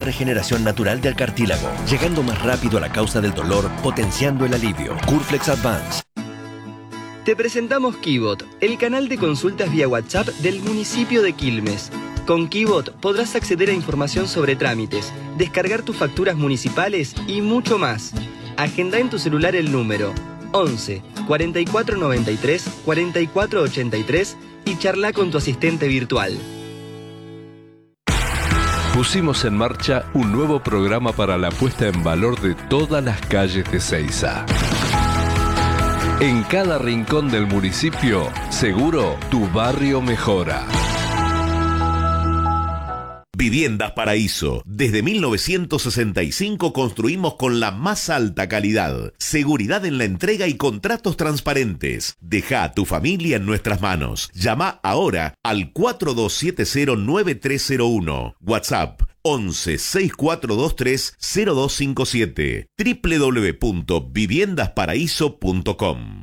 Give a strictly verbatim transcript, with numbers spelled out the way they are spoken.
regeneración natural del cartílago, llegando más rápido a la causa del dolor, potenciando el alivio. Curflex Advance. Te presentamos Kibot, el canal de consultas vía WhatsApp del municipio de Quilmes. Con Kibot podrás acceder a información sobre trámites, descargar tus facturas municipales y mucho más. Agenda en tu celular el número once, cuarenta y cuatro noventa y tres, cuarenta y cuatro ochenta y tres y charla con tu asistente virtual. Pusimos en marcha un nuevo programa para la puesta en valor de todas las calles de Ezeiza. En cada rincón del municipio, seguro tu barrio mejora. Viviendas Paraíso. Desde mil novecientos sesenta y cinco construimos con la más alta calidad, seguridad en la entrega y contratos transparentes. Deja a tu familia en nuestras manos. Llama ahora al cuatro dos siete cero nueve tres cero uno. WhatsApp once, sesenta y cuatro veintitrés, cero dos cinco siete. doble u doble u doble u punto viviendas paraíso punto com.